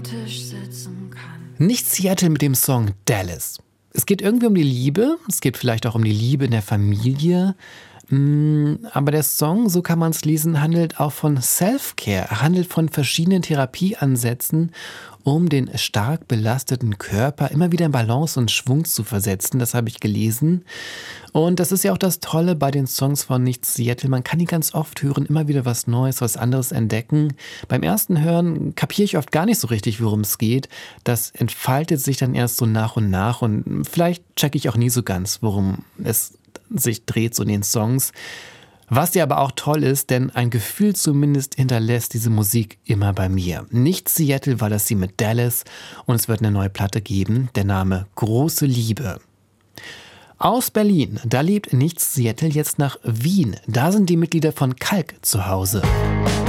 Tisch sitzen kann. Nicht Seattle mit dem Song Dallas. Es geht irgendwie um die Liebe, es geht vielleicht auch um die Liebe in der Familie. Aber der Song, so kann man es lesen, handelt auch von Self-Care. Er handelt von verschiedenen Therapieansätzen, um den stark belasteten Körper immer wieder in Balance und Schwung zu versetzen. Das habe ich gelesen. Und das ist ja auch das Tolle bei den Songs von Nicht Seattle. Man kann die ganz oft hören, immer wieder was Neues, was anderes entdecken. Beim ersten Hören kapiere ich oft gar nicht so richtig, worum es geht. Das entfaltet sich dann erst so nach und vielleicht checke ich auch nie so ganz, worum es sich dreht so in den Songs. Was ja aber auch toll ist, denn ein Gefühl zumindest hinterlässt diese Musik immer bei mir. Nicht Seattle war das sie mit Dallas und es wird eine neue Platte geben, der Name Große Liebe. Aus Berlin, da lebt Nicht Seattle jetzt nach Wien. Da sind die Mitglieder von Kalk zu Hause.